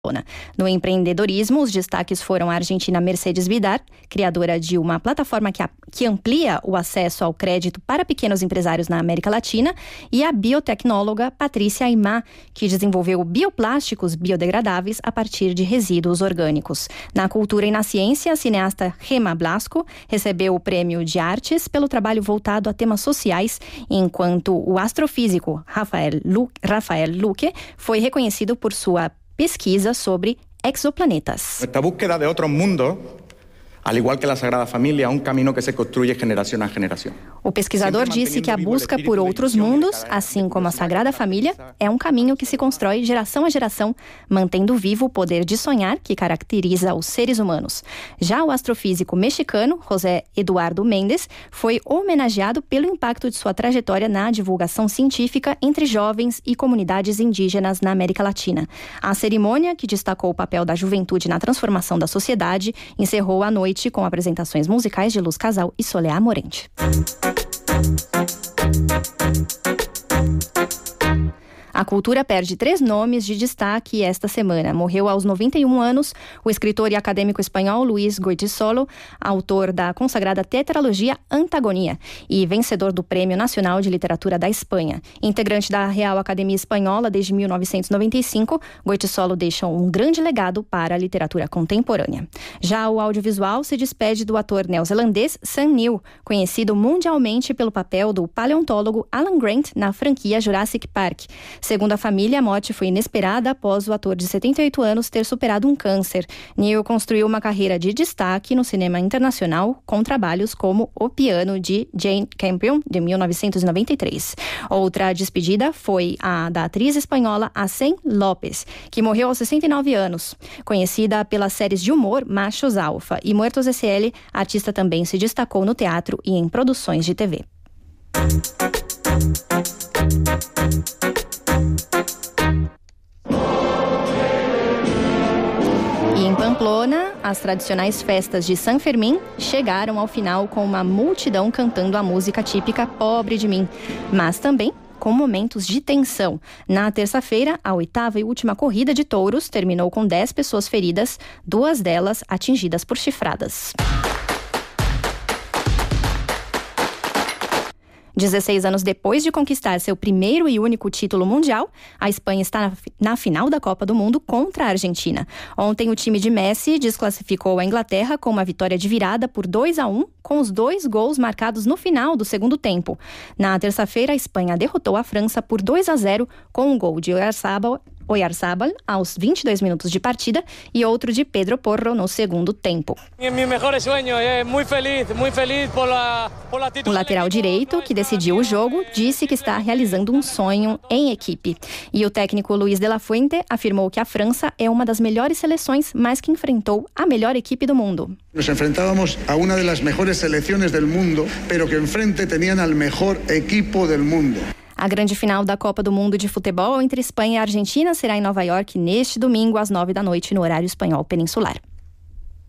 No empreendedorismo, os destaques foram a argentina Mercedes Vidal, criadora de uma plataforma que amplia o acesso ao crédito para pequenos empresários na América Latina, e a biotecnóloga Patrícia Aimá, que desenvolveu bioplásticos biodegradáveis a partir de resíduos orgânicos. Na cultura e na ciência, a cineasta Gemma Blasco recebeu o Prêmio de Artes pelo trabalho voltado a temas sociais, enquanto o astrofísico Rafael Luque foi reconhecido por sua pesquisa sobre exoplanetas. Esta búsqueda de otros mundos, al igual que la Sagrada Familia, un camino que se construye generación a generación. O pesquisador disse que a busca por outros mundos, assim como a Sagrada Família, é um caminho que se constrói geração a geração, mantendo vivo o poder de sonhar que caracteriza os seres humanos. Já o astrofísico mexicano José Eduardo Méndez foi homenageado pelo impacto de sua trajetória na divulgação científica entre jovens e comunidades indígenas na América Latina. A cerimônia, que destacou o papel da juventude na transformação da sociedade, encerrou a noite com apresentações musicais de Luz Casal e Soleá Morente. A cultura perde 3 nomes de destaque esta semana. Morreu aos 91 anos o escritor e acadêmico espanhol Luis Goytisolo, autor da consagrada tetralogia Antagonia e vencedor do Prêmio Nacional de Literatura da Espanha. Integrante da Real Academia Espanhola desde 1995, Goytisolo deixa um grande legado para a literatura contemporânea. Já o audiovisual se despede do ator neozelandês Sam Neill, conhecido mundialmente pelo papel do paleontólogo Alan Grant na franquia Jurassic Park. Segundo a família, a morte foi inesperada após o ator de 78 anos ter superado um câncer. Neill construiu uma carreira de destaque no cinema internacional com trabalhos como O Piano, de Jane Campion, de 1993. Outra despedida foi a da atriz espanhola Asen López, que morreu aos 69 anos. Conhecida pelas séries de humor Machos Alfa e Muertos S.L., a artista também se destacou no teatro e em produções de TV. E em Pamplona, as tradicionais festas de San Fermín chegaram ao final com uma multidão cantando a música típica Pobre de Mim, mas também com momentos de tensão. Na terça-feira, a 8ª e última corrida de touros terminou com 10 pessoas feridas, 2 delas atingidas por chifradas. 16 anos depois de conquistar seu primeiro e único título mundial, a Espanha está na final da Copa do Mundo contra a Argentina. Ontem, o time de Messi desclassificou a Inglaterra com uma vitória de virada por 2-1, com os 2 gols marcados no final do segundo tempo. Na terça-feira, a Espanha derrotou a França por 2-0 com um gol de Oyarzabal aos 22 minutos de partida e outro de Pedro Porro no segundo tempo. O lateral direito, que decidiu o jogo, disse que está realizando um sonho em equipe. E o técnico Luis de la Fuente afirmou que a França é uma das melhores seleções, mas que enfrentou a melhor equipe do mundo. Nos enfrentábamos a una de las mejores selecciones del mundo, pero que enfrente tenían al mejor equipo del mundo. A grande final da Copa do Mundo de Futebol entre Espanha e Argentina será em Nova York neste domingo às 9 da noite no horário espanhol peninsular.